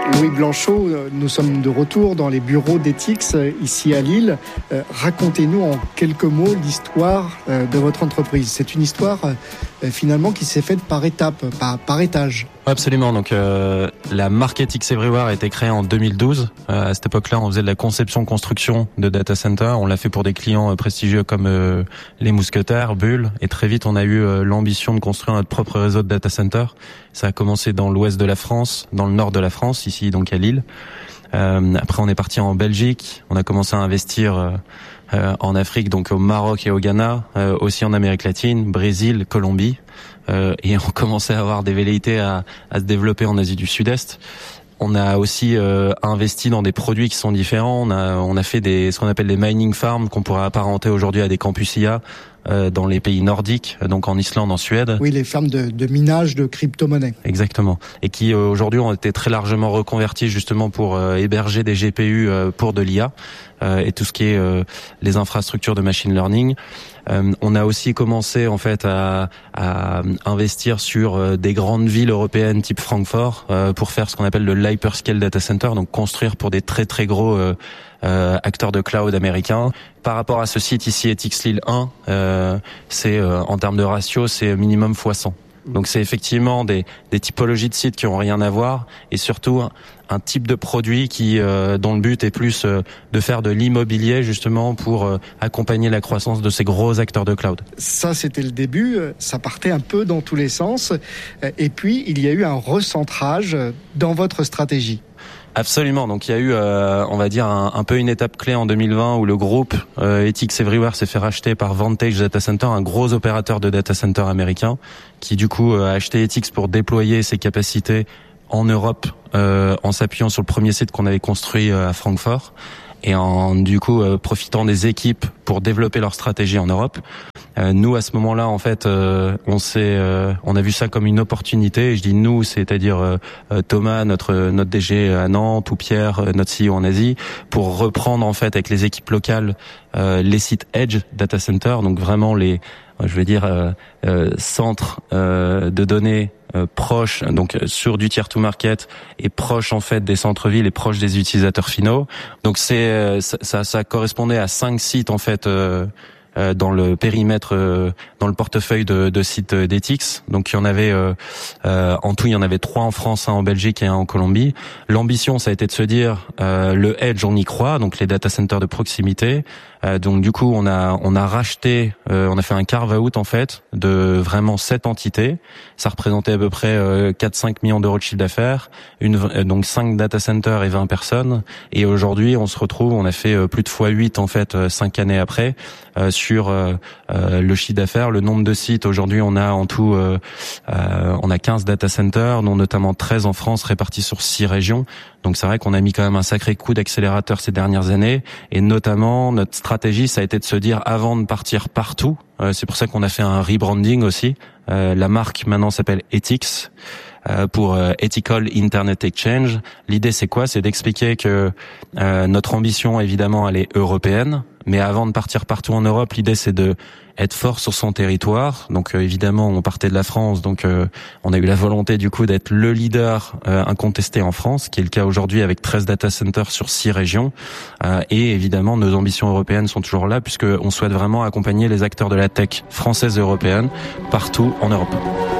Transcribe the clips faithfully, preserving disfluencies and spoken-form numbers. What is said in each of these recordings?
Louis Blanchot, nous sommes de retour dans les bureaux d'Etix ici à Lille. Euh, racontez-nous en quelques mots l'histoire euh, de votre entreprise. C'est une histoire euh, finalement qui s'est faite par étapes, par, par étage. Absolument. Donc euh, la marque Etix Everywhere a été créée en deux mille douze. Euh, à cette époque-là, on faisait de la conception-construction de data center. On l'a fait pour des clients euh, prestigieux comme euh, les Mousquetaires, Bull. Et très vite, on a eu euh, l'ambition de construire notre propre réseau de data center. Ça a commencé dans l'ouest de la France, dans le nord de la France, ici donc à Lille. Euh, après, on est parti en Belgique. On a commencé à investir euh, euh, en Afrique, donc au Maroc et au Ghana, euh, aussi en Amérique latine, Brésil, Colombie. Euh, et on commençait à avoir des velléités à, à se développer en Asie du Sud-Est. On a aussi euh, investi dans des produits qui sont différents. On a, on a fait des, ce qu'on appelle des mining farms qu'on pourrait apparenter aujourd'hui à des campus I A euh, dans les pays nordiques, donc en Islande, en Suède. Oui, les fermes de, de minage de crypto-monnaies. Exactement. Et qui euh, aujourd'hui ont été très largement reconvertis justement pour euh, héberger des G P U euh, pour de l'I A euh, et tout ce qui est euh, les infrastructures de machine learning. Euh, on a aussi commencé en fait à, à investir sur euh, des grandes villes européennes type Francfort euh, pour faire ce qu'on appelle le l'hyperscale data center, donc construire pour des très très gros euh, euh, acteurs de cloud américains. Par rapport à ce site ici, Etix Lille un, euh, c'est euh, en termes de ratio, c'est minimum fois cent. Donc c'est effectivement des, des typologies de sites qui ont rien à voir et surtout un, un type de produit qui euh, dont le but est plus euh, de faire de l'immobilier justement pour euh, accompagner la croissance de ces gros acteurs de cloud. Ça c'était le début, ça partait un peu dans tous les sens et puis il y a eu un recentrage dans votre stratégie. Absolument. Donc il y a eu, euh, on va dire, un, un peu une étape clé en deux mille vingt où le groupe euh, Etix Everywhere s'est fait racheter par Vantage Data Center, un gros opérateur de data center américain, qui du coup a acheté Etix pour déployer ses capacités en Europe euh, en s'appuyant sur le premier site qu'on avait construit euh, à Francfort et en du coup euh, profitant des équipes pour développer leur stratégie en Europe. Euh, nous à ce moment-là en fait euh, on s'est euh, on a vu ça comme une opportunité et je dis nous c'est-à-dire euh, Thomas notre notre D G à Nantes ou Pierre notre C E O en Asie pour reprendre en fait avec les équipes locales euh, les sites Edge Data Center, donc vraiment les je vais dire euh, euh, centres euh, de données euh, proches, donc sur du tier to market et proche en fait des centres-villes et proche des utilisateurs finaux. Donc c'est euh, ça, ça correspondait à cinq sites en fait euh, euh, dans le périmètre, euh, dans le portefeuille de, de sites d'Etix. Donc il y en avait euh, euh, en tout il y en avait trois en France, un en Belgique et un en Colombie. L'ambition ça a été de se dire euh, le edge on y croit, donc les data centers de proximité. Euh, donc du coup on a on a racheté, euh, on a fait un carve out en fait de vraiment sept entités. Ça représentait à peu près euh, quatre à cinq millions d'euros de chiffre d'affaires, une euh, donc cinq data centers et vingt personnes. Et aujourd'hui on se retrouve, on a fait euh, plus de fois huit en fait euh, cinq années après euh, sur euh, euh, le chiffre d'affaires, le nombre de sites. Aujourd'hui on a en tout euh, euh, on a quinze data centers, dont notamment treize en France répartis sur six régions. Donc c'est vrai qu'on a mis quand même un sacré coup d'accélérateur ces dernières années et notamment notre stratégie ça a été de se dire avant de partir partout, euh, c'est pour ça qu'on a fait un rebranding aussi. Euh, la marque maintenant s'appelle Etix euh, pour euh, Ethical Internet Exchange. L'idée c'est quoi? C'est d'expliquer que euh, notre ambition évidemment elle est européenne, mais avant de partir partout en Europe, l'idée c'est de être fort sur son territoire. Donc euh, évidemment, on partait de la France, donc euh, on a eu la volonté du coup d'être le leader euh, incontesté en France, qui est le cas aujourd'hui avec treize data centers sur six régions. Euh, et évidemment, nos ambitions européennes sont toujours là, puisque on souhaite vraiment accompagner les acteurs de la tech française et européenne partout en Europe.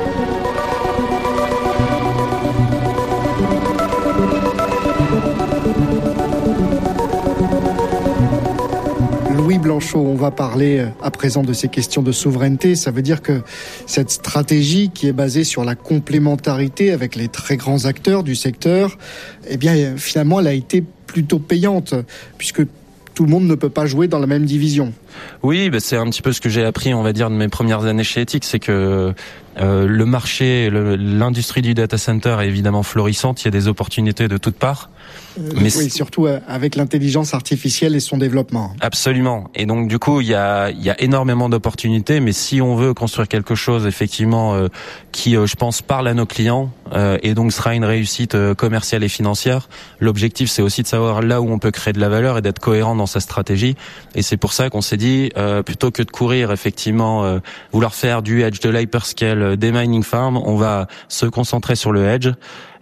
Louis Blanchot, on va parler à présent de ces questions de souveraineté. Ça veut dire que cette stratégie qui est basée sur la complémentarité avec les très grands acteurs du secteur, eh bien, finalement, elle a été plutôt payante, puisque tout le monde ne peut pas jouer dans la même division. Oui, bah c'est un petit peu ce que j'ai appris, on va dire, de mes premières années chez Etix, c'est que euh, le marché, le, l'industrie du data center est évidemment florissante, il y a des opportunités de toutes parts. Euh, mais oui, surtout avec l'intelligence artificielle et son développement. Absolument. Et donc du coup, il y a il y a énormément d'opportunités, mais si on veut construire quelque chose effectivement euh, qui, euh, je pense, parle à nos clients euh, et donc sera une réussite euh, commerciale et financière, l'objectif c'est aussi de savoir là où on peut créer de la valeur et d'être cohérent dans sa stratégie. Et c'est pour ça qu'on s'est dit euh, plutôt que de courir effectivement euh, vouloir faire du edge, de l'hyperscale, des mining farms, on va se concentrer sur le edge.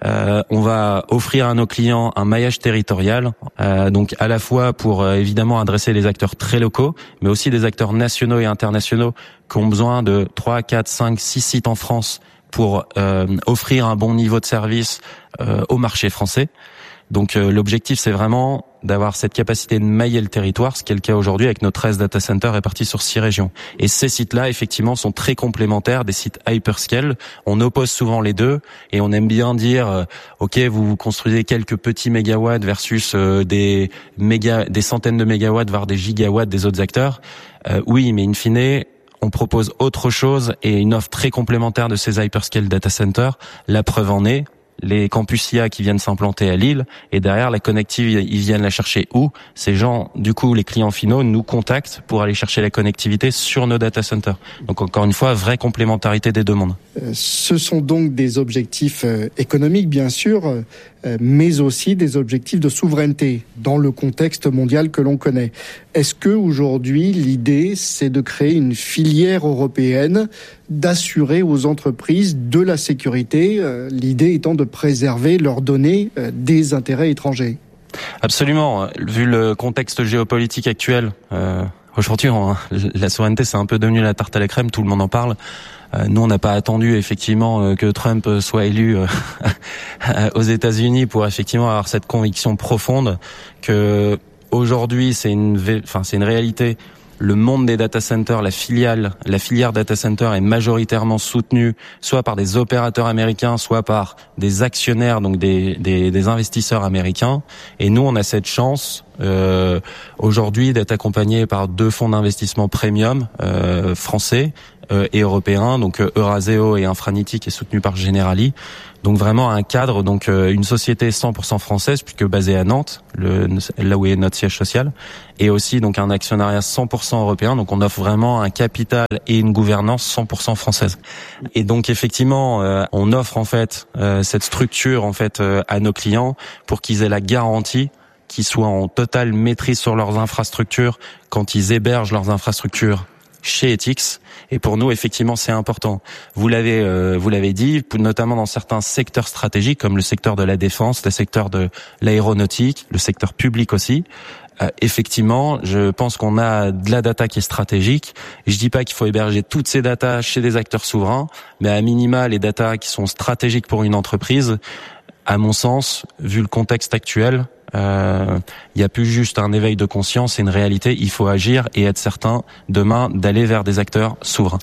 Euh, on va offrir à nos clients un maillage territorial, euh, donc à la fois pour euh, évidemment adresser les acteurs très locaux, mais aussi des acteurs nationaux et internationaux qui ont besoin de trois, quatre, cinq, six sites en France pour euh, offrir un bon niveau de service euh, au marché français. Donc euh, l'objectif, c'est vraiment d'avoir cette capacité de mailler le territoire, ce qui est le cas aujourd'hui avec nos treize data centers répartis sur six régions. Et ces sites-là, effectivement, sont très complémentaires des sites hyperscale. On oppose souvent les deux et on aime bien dire, euh, ok, vous construisez quelques petits mégawatts versus euh, des méga, des centaines de mégawatts, voire des gigawatts des autres acteurs. Euh, oui, mais in fine, on propose autre chose et une offre très complémentaire de ces hyperscale data centers. La preuve en est, les campus I A qui viennent s'implanter à Lille, et derrière la connectivité, ils viennent la chercher où? Ces gens, du coup, les clients finaux nous contactent pour aller chercher la connectivité sur nos data centers. Donc encore une fois, vraie complémentarité des deux mondes. Euh, ce sont donc des objectifs euh, économiques, bien sûr, euh, mais aussi des objectifs de souveraineté dans le contexte mondial que l'on connaît. Est-ce que aujourd'hui l'idée, c'est de créer une filière européenne, d'assurer aux entreprises de la sécurité, euh, l'idée étant de préserver leurs données euh, des intérêts étrangers? Absolument. Vu le contexte géopolitique actuel, euh, aujourd'hui, on, la souveraineté, c'est un peu devenu la tarte à la crème, tout le monde en parle. Euh, nous, on n'a pas attendu effectivement euh, que Trump soit élu euh, aux États-Unis pour effectivement avoir cette conviction profonde que aujourd'hui, c'est une, enfin, c'est une réalité. Le monde des data centers, la filiale, la filière data center est majoritairement soutenue soit par des opérateurs américains, soit par des actionnaires, donc des, des, des investisseurs américains. Et nous, on a cette chance euh, aujourd'hui d'être accompagnés par deux fonds d'investissement premium euh, français euh, et européens, donc euh, Euraseo et Infranity, qui est soutenu par Generali. Donc vraiment un cadre, donc euh, une société cent pour cent française, puisque basée à Nantes, le, là où est notre siège social, et aussi donc un actionnariat cent pour cent européen. Donc on offre vraiment un capital et une gouvernance cent pour cent française. Et donc effectivement, euh, on offre en fait euh, cette structure en fait euh, à nos clients pour qu'ils aient la garantie qu'ils soient en totale maîtrise sur leurs infrastructures quand ils hébergent leurs infrastructures chez E T X. Et pour nous, effectivement, c'est important. Vous l'avez, euh, vous l'avez dit, notamment dans certains secteurs stratégiques, comme le secteur de la défense, le secteur de l'aéronautique, le secteur public aussi. Euh, effectivement, je pense qu'on a de la data qui est stratégique. Je dis pas qu'il faut héberger toutes ces datas chez des acteurs souverains, mais à minima, les datas qui sont stratégiques pour une entreprise, à mon sens, vu le contexte actuel, il euh, n'y a plus juste un éveil de conscience, c'est une réalité. Il faut agir et être certain demain d'aller vers des acteurs souverains.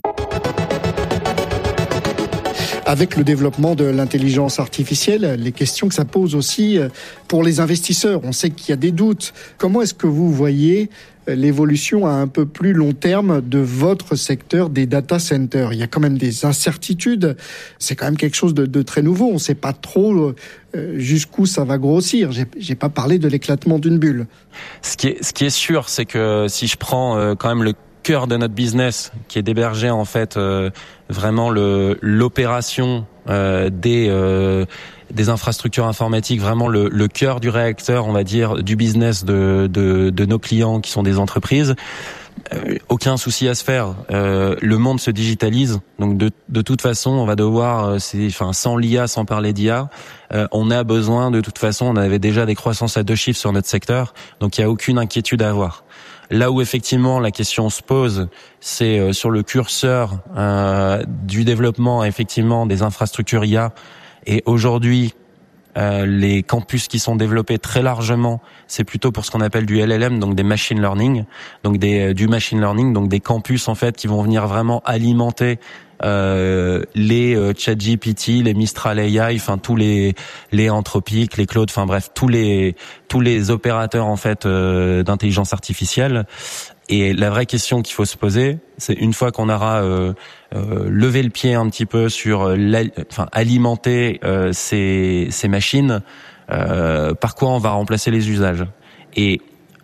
Avec le développement de l'intelligence artificielle, les questions que ça pose aussi pour les investisseurs. On sait qu'il y a des doutes. Comment est-ce que vous voyez l'évolution à un peu plus long terme de votre secteur des data centers? Il y a quand même des incertitudes. C'est quand même quelque chose de, de très nouveau. On ne sait pas trop jusqu'où ça va grossir. J'ai, j'ai pas parlé de l'éclatement d'une bulle. Ce qui est, ce qui est sûr, c'est que si je prends quand même le cœur de notre business, qui est d'héberger en fait euh, vraiment le l'opération euh, des euh, des infrastructures informatiques, vraiment le, le cœur du réacteur, on va dire, du business de de, de nos clients qui sont des entreprises. Euh, aucun souci à se faire. Euh, le monde se digitalise, donc de de toute façon, on va devoir, euh, c'est, enfin, sans l'I A, sans parler d'I A, euh, on a besoin de toute façon. On avait déjà des croissances à deux chiffres sur notre secteur, donc il y a aucune inquiétude à avoir. Là où effectivement la question se pose, c'est euh, sur le curseur euh, du développement effectivement des infrastructures I A. Et aujourd'hui, euh, les campus qui sont développés très largement, c'est plutôt pour ce qu'on appelle du L L M, donc des machine learning, donc des euh, du machine learning, donc des campus en fait qui vont venir vraiment alimenter Euh, les euh, ChatGPT, les Mistral A I, enfin tous les les Anthropic, les Claude, enfin bref tous les tous les opérateurs en fait euh, d'intelligence artificielle. Et la vraie question qu'il faut se poser, c'est une fois qu'on aura euh, euh, levé le pied un petit peu sur, enfin alimenter euh, ces ces machines, euh, par quoi on va remplacer les usages. Et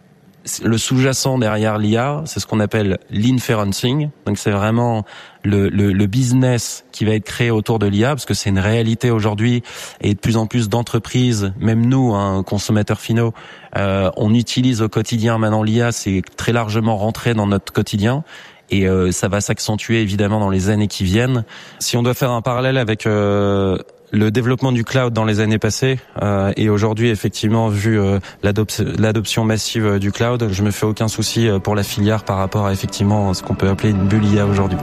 le sous-jacent derrière l'I A, c'est ce qu'on appelle l'inferencing. Donc c'est vraiment le, le, le business qui va être créé autour de l'I A, parce que c'est une réalité aujourd'hui, et de plus en plus d'entreprises, même nous, hein, consommateurs finaux, euh, on utilise au quotidien maintenant l'I A, c'est très largement rentré dans notre quotidien. Et euh, ça va s'accentuer évidemment dans les années qui viennent. Si on doit faire un parallèle avec euh, le développement du cloud dans les années passées euh, et aujourd'hui, effectivement, vu euh, l'adop- l'adoption massive du cloud, je me fais aucun souci pour la filière par rapport à effectivement ce qu'on peut appeler une bulle I A aujourd'hui.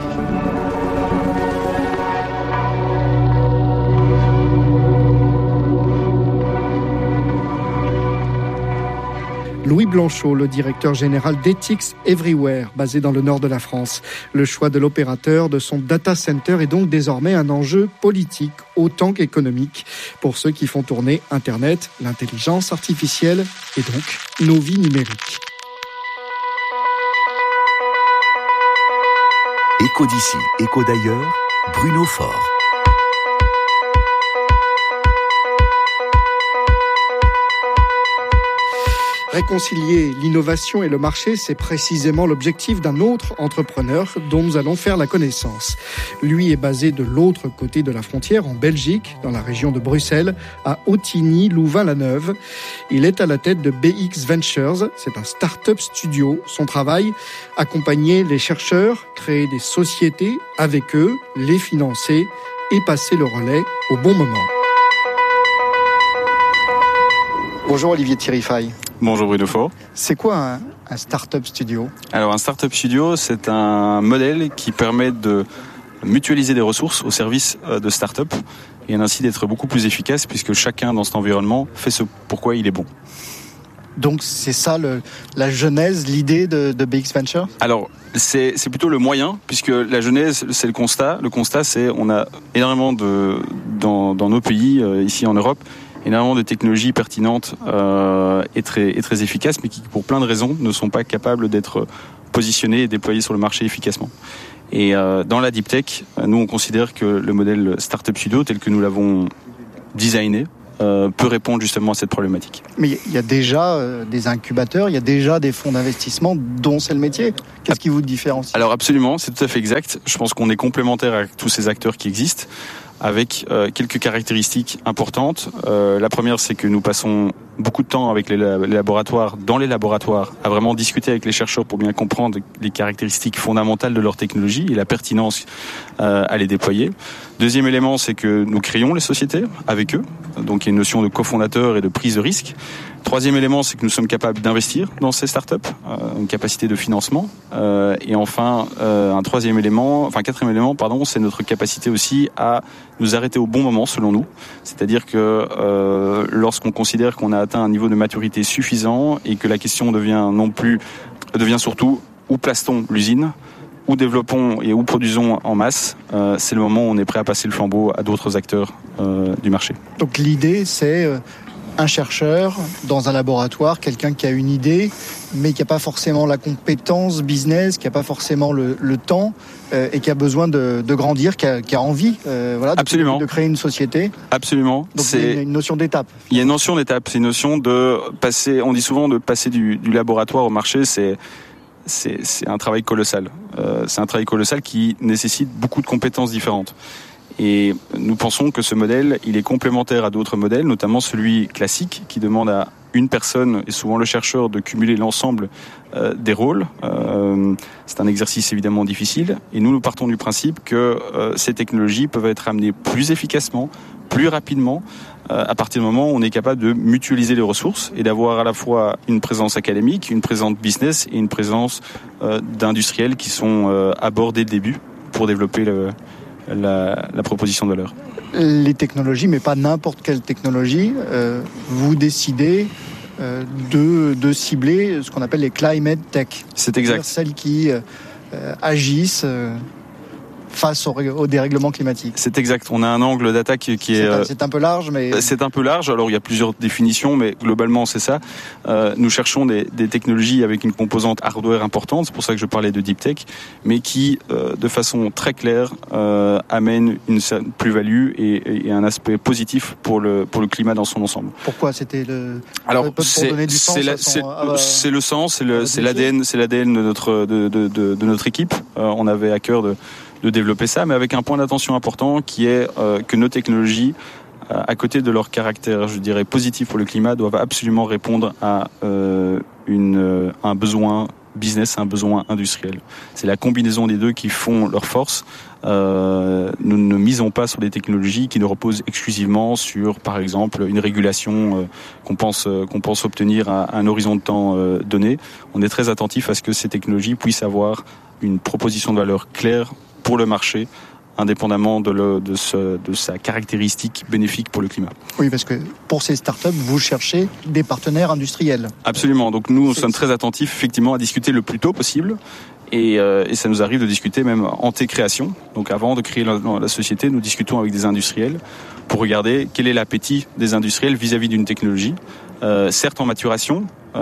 Louis Blanchot, le directeur général d'Ethics Everywhere, basé dans le nord de la France. Le choix de l'opérateur de son data center est donc désormais un enjeu politique autant qu'économique pour ceux qui font tourner Internet, l'intelligence artificielle et donc nos vies numériques. Écho d'ici, écho d'ailleurs, Bruno Faure. Réconcilier l'innovation et le marché, c'est précisément l'objectif d'un autre entrepreneur dont nous allons faire la connaissance. Lui est basé de l'autre côté de la frontière, en Belgique, dans la région de Bruxelles, à Autigny-Louvain-la-Neuve. Il est à la tête de B X Ventures, c'est un start-up studio. Son travail, accompagner les chercheurs, créer des sociétés avec eux, les financer et passer le relais au bon moment. Bonjour Olivier Thierry-Faye. Bonjour Bruno Faure. C'est quoi un, un start-up studio ? Alors un start-up studio, c'est un modèle qui permet de mutualiser des ressources au service de start-up et ainsi d'être beaucoup plus efficace puisque chacun dans cet environnement fait ce pourquoi il est bon. Donc c'est ça le, la genèse, l'idée de, de B X Venture ? Alors c'est, c'est plutôt le moyen puisque la genèse c'est le constat. Le constat c'est on a énormément de dans, dans nos pays euh, ici en Europe énormément de technologies pertinentes euh, et, très, et très efficaces, mais qui, pour plein de raisons, ne sont pas capables d'être positionnées et déployées sur le marché efficacement. Et euh, dans la deep tech, nous, on considère que le modèle Startup Studio, tel que nous l'avons designé, euh, peut répondre justement à cette problématique. Mais il y a déjà euh, des incubateurs, il y a déjà des fonds d'investissement dont c'est le métier. Qu'est-ce qui vous différencie ? Alors absolument, c'est tout à fait exact. Je pense qu'on est complémentaires avec tous ces acteurs qui existent, avec euh, quelques caractéristiques importantes. Euh, la première, c'est que nous passons beaucoup de temps avec les, les laboratoires, dans les laboratoires, à vraiment discuter avec les chercheurs pour bien comprendre les caractéristiques fondamentales de leur technologie et la pertinence euh, à les déployer. Deuxième élément, c'est que nous créons les sociétés avec eux, donc il y a une notion de cofondateur et de prise de risque. Troisième élément, c'est que nous sommes capables d'investir dans ces startups, euh, une capacité de financement. Euh, et enfin, euh, un troisième élément, enfin quatrième élément, pardon, c'est notre capacité aussi à nous arrêter au bon moment, selon nous. C'est-à-dire que euh, lorsqu'on considère qu'on a atteint un niveau de maturité suffisant et que la question devient non plus, devient surtout où place-t-on l'usine, où développons et où produisons en masse, euh, c'est le moment où on est prêt à passer le flambeau à d'autres acteurs euh, du marché. Donc l'idée, c'est euh, un chercheur dans un laboratoire, quelqu'un qui a une idée, mais qui n'a pas forcément la compétence business, qui n'a pas forcément le, le temps euh, et qui a besoin de, de grandir, qui a, qui a envie euh, voilà, de, de créer une société. Absolument. Donc c'est il y a une notion d'étape. Il y a une notion d'étape, c'est une notion de passer, on dit souvent de passer du, du laboratoire au marché, c'est C'est, c'est un travail colossal. Euh, c'est un travail colossal qui nécessite beaucoup de compétences différentes. Et nous pensons que ce modèle, il est complémentaire à d'autres modèles, notamment celui classique qui demande à une personne, et souvent le chercheur, de cumuler l'ensemble euh, des rôles. Euh, c'est un exercice évidemment difficile. Et nous, nous partons du principe que euh, ces technologies peuvent être amenées plus efficacement, plus rapidement, euh, à partir du moment où on est capable de mutualiser les ressources et d'avoir à la fois une présence académique, une présence business et une présence euh, d'industriels qui sont euh, à bord dès le début pour développer le, la, la proposition de valeur. Les technologies, mais pas n'importe quelle technologie, euh, vous décidez euh, de, de cibler ce qu'on appelle les climate tech. C'est exact. C'est-à-dire celles qui euh, agissent euh, face au, au dérèglement climatique. C'est exact. On a un angle d'attaque qui est... C'est un, c'est un peu large, mais... C'est un peu large. Alors, il y a plusieurs définitions, mais globalement, c'est ça. Euh, nous cherchons des, des technologies avec une composante hardware importante. C'est pour ça que je parlais de deep tech, mais qui, euh, de façon très claire, euh, amène une plus-value et, et un aspect positif pour le, pour le climat dans son ensemble. Pourquoi c'était le... Alors, c'est, c'est, la, c'est, son, c'est le sens, c'est, le, c'est l'A D N, c'est l'A D N de notre, de, de, de, de notre équipe. Euh, on avait à cœur de de développer ça, mais avec un point d'attention important qui est euh, que nos technologies, euh, à côté de leur caractère, je dirais, positif pour le climat, doivent absolument répondre à euh, une, euh, un besoin business, un besoin industriel. C'est la combinaison des deux qui font leur force. Euh, nous ne misons pas sur des technologies qui ne reposent exclusivement sur, par exemple, une régulation euh, qu'on pense euh, qu'on pense obtenir à, à un horizon de temps euh, donné. On est très attentif à ce que ces technologies puissent avoir une proposition de valeur claire pour le marché, indépendamment de, le, de, ce, de sa caractéristique bénéfique pour le climat. Oui, parce que pour ces startups, vous cherchez des partenaires industriels. Absolument. Donc nous, nous sommes très attentifs, effectivement, à discuter le plus tôt possible. Et, euh, et ça nous arrive de discuter même ante-création. Donc avant de créer la, la société, nous discutons avec des industriels pour regarder quel est l'appétit des industriels vis-à-vis d'une technologie, euh, certes en maturation,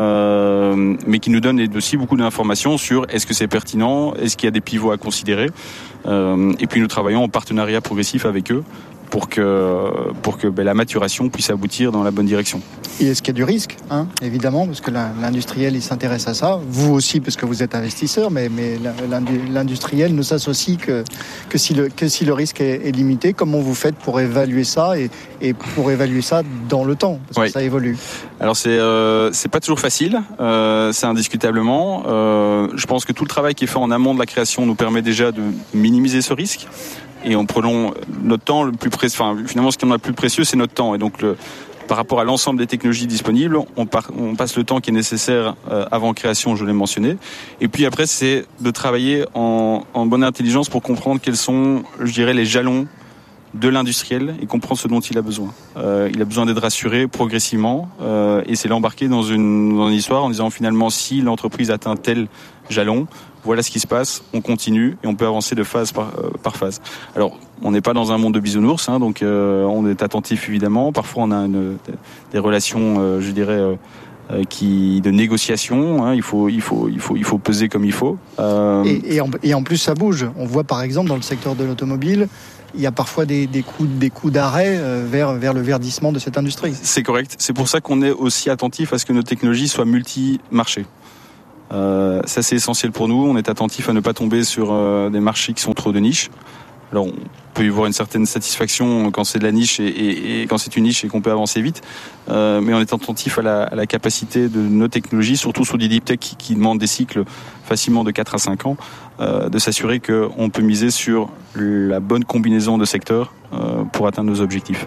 euh, mais qui nous donne aussi beaucoup d'informations sur est-ce que c'est pertinent, est-ce qu'il y a des pivots à considérer. Euh, et puis nous travaillons en partenariat progressif avec eux pour que, pour que ben, la maturation puisse aboutir dans la bonne direction. Et est-ce qu'il y a du risque, hein, évidemment, parce que l'industriel, il s'intéresse à ça. Vous aussi, parce que vous êtes investisseur, mais, mais l'industriel ne s'associe que, que, si le, que si le risque est, est limité. Comment vous faites pour évaluer ça et, et pour évaluer ça dans le temps, parce oui. que ça évolue? Alors c'est euh, c'est pas toujours facile, euh, c'est indiscutablement. Euh, je pense que tout le travail qui est fait en amont de la création nous permet déjà de minimiser ce risque. Et en prenant notre temps le plus précieux, enfin finalement ce qui est le plus précieux, c'est notre temps. Et donc le, par rapport à l'ensemble des technologies disponibles, on, par, on passe le temps qui est nécessaire euh, avant création, je l'ai mentionné. Et puis après, c'est de travailler en, en bonne intelligence pour comprendre quels sont, je dirais, les jalons de l'industriel et comprendre ce dont il a besoin. Euh, il a besoin d'être rassuré progressivement euh, et c'est l'embarquer dans une, dans une histoire en disant finalement si l'entreprise atteint tel jalon, voilà ce qui se passe, on continue et on peut avancer de phase par, euh, par phase. Alors, on n'est pas dans un monde de bisounours, hein, donc euh, on est attentif évidemment. Parfois, on a une, des relations, euh, je dirais, euh, qui de négociation. Hein, il faut, il faut, il faut, il faut peser comme il faut. Euh... Et, et, en, et en plus, ça bouge. On voit par exemple dans le secteur de l'automobile, il y a parfois des, des coups, des coups d'arrêt vers, vers le verdissement de cette industrie. C'est correct. C'est pour ça qu'on est aussi attentif à ce que nos technologies soient multi-marchés. Euh, ça c'est essentiel pour nous. On est attentif à ne pas tomber sur euh, des marchés qui sont trop de niche. Alors on peut y voir une certaine satisfaction quand c'est de la niche et, et, et quand c'est une niche et qu'on peut avancer vite. Euh, mais on est attentif à la, à la capacité de nos technologies, surtout sur des deep tech qui, qui demandent des cycles facilement de quatre à cinq ans, euh, de s'assurer qu'on peut miser sur la bonne combinaison de secteurs euh, pour atteindre nos objectifs.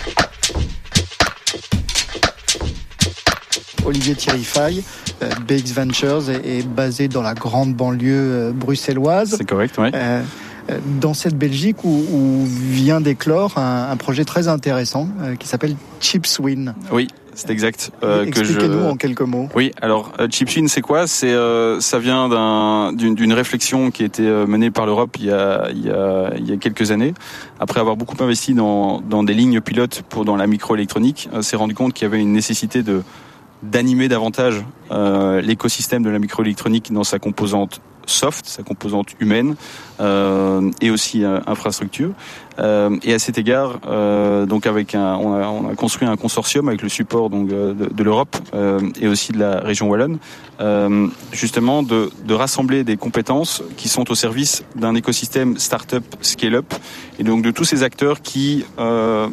Olivier Thierry-Faye, euh, B X Ventures est, est basé dans la grande banlieue euh, bruxelloise. C'est correct, oui. Euh, dans cette Belgique où, où vient d'éclore un, un projet très intéressant euh, qui s'appelle ChipSwin. Oui, c'est exact. Euh, Expliquez-nous que je... en quelques mots. Oui, alors euh, ChipSwin, c'est quoi ? C'est euh, ça vient d'un, d'une, d'une réflexion qui a été menée par l'Europe il y a, il y a, il y a quelques années. Après avoir beaucoup investi dans, dans des lignes pilotes pour dans la microélectronique, euh, s'est rendu compte qu'il y avait une nécessité de d'animer davantage euh, l'écosystème de la microélectronique dans sa composante soft, sa composante humaine euh, et aussi euh, infrastructure. Euh, et à cet égard, euh, donc avec un, on a, on a construit un consortium avec le support donc de, de l'Europe euh, et aussi de la région wallonne, euh, justement de, de rassembler des compétences qui sont au service d'un écosystème start-up scale-up et donc de tous ces acteurs qui euh,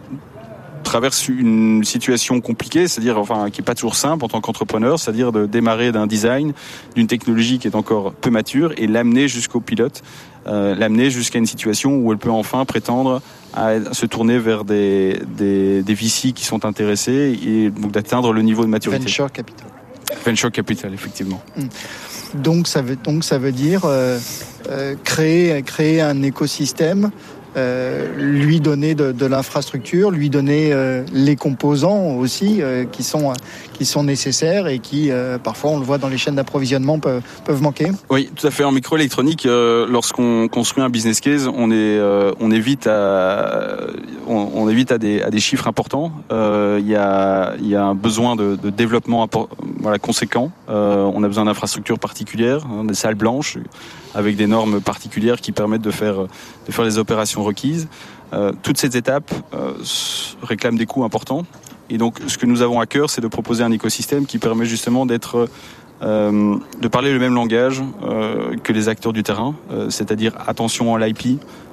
traverse une situation compliquée, c'est-à-dire enfin qui est pas toujours simple en tant qu'entrepreneur, c'est-à-dire de démarrer d'un design, d'une technologie qui est encore peu mature et l'amener jusqu'au pilote, euh, l'amener jusqu'à une situation où elle peut enfin prétendre à se tourner vers des des, des V C qui sont intéressés et donc d'atteindre le niveau de maturité. Venture capital. Venture capital, effectivement. Donc ça veut donc ça veut dire euh, euh, créer créer un écosystème. Euh, lui donner de, de l'infrastructure, lui donner euh, les composants aussi euh, qui sont qui sont nécessaires et qui euh, parfois on le voit dans les chaînes d'approvisionnement peuvent, peuvent manquer. Oui, tout à fait. En microélectronique, euh, lorsqu'on construit un business case, on est euh, on évite à on, on évite à des à des chiffres importants. Il euh, y a il y a un besoin de, de développement import, voilà conséquent. Euh, on a besoin d'infrastructures particulières, hein, des salles blanches avec des normes particulières qui permettent de faire de faire les opérations requises. Euh, toutes ces étapes euh, réclament des coûts importants. Et donc, ce que nous avons à cœur, c'est de proposer un écosystème qui permet justement d'être, euh, de parler le même langage euh, que les acteurs du terrain, euh, c'est-à-dire attention à l'I P,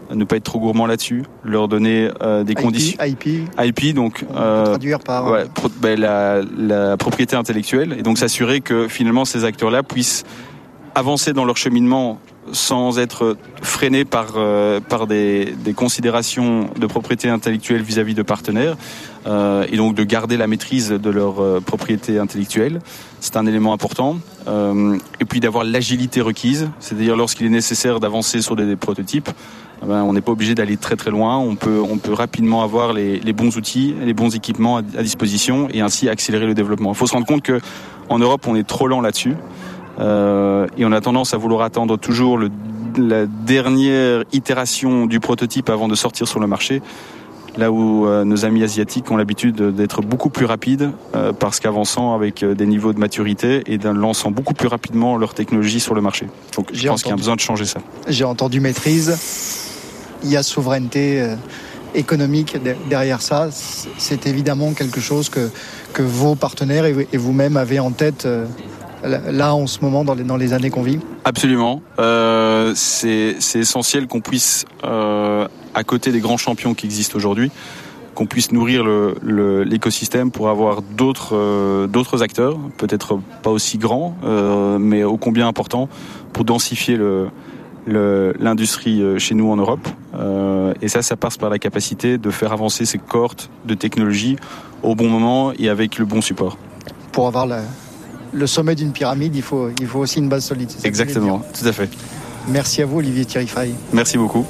ne pas être trop gourmand là-dessus, leur donner euh, des I P, conditions I P, I P, donc on euh, peut traduire par ouais, pro, ben, la, la propriété intellectuelle, et donc s'assurer que finalement ces acteurs-là puissent avancer dans leur cheminement sans être freinés par euh, par des, des considérations de propriété intellectuelle vis-à-vis de partenaires, euh, et donc de garder la maîtrise de leur euh, propriété intellectuelle. C'est un élément important. Euh, et puis d'avoir l'agilité requise, c'est-à-dire lorsqu'il est nécessaire d'avancer sur des, des prototypes, eh ben, on n'est pas obligé d'aller très très loin. On peut on peut rapidement avoir les, les bons outils, les bons équipements à, à disposition, et ainsi accélérer le développement. Il faut se rendre compte que en Europe, on est trop lent là-dessus. Euh, et on a tendance à vouloir attendre toujours le, la dernière itération du prototype avant de sortir sur le marché, là où euh, nos amis asiatiques ont l'habitude d'être beaucoup plus rapides, euh, parce qu'avançant avec des niveaux de maturité et d'un lançant beaucoup plus rapidement leur technologie sur le marché. Donc je J'ai pense entendu. qu'il y a besoin de changer ça. J'ai entendu maîtrise, il y a souveraineté euh, économique derrière ça. C'est évidemment quelque chose que, que vos partenaires et, et vous-même avez en tête euh, là en ce moment dans les, dans les années qu'on vit. Absolument. Euh, c'est, c'est essentiel qu'on puisse, euh, à côté des grands champions qui existent aujourd'hui, qu'on puisse nourrir le, le, l'écosystème pour avoir d'autres, euh, d'autres acteurs, peut-être pas aussi grands, euh, mais ô combien importants, pour densifier le, le, l'industrie chez nous en Europe. Euh, et ça, ça passe par la capacité de faire avancer ces cohortes de technologies au bon moment et avec le bon support. Pour avoir la... le sommet d'une pyramide, il faut, il faut aussi une base solide. Exactement, tout à fait. Merci à vous, Olivier Thierry-Faye. Merci beaucoup.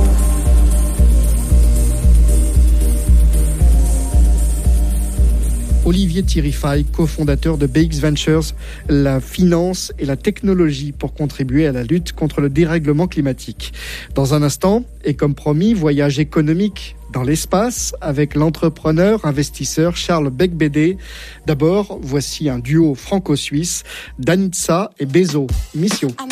Olivier Thierry-Faye, cofondateur de B X Ventures, la finance et la technologie pour contribuer à la lutte contre le dérèglement climatique. Dans un instant, et comme promis, voyage économique dans l'espace avec l'entrepreneur investisseur Charles Becbédé. D'abord, voici un duo franco-suisse, Danitza et Bezo. Mission.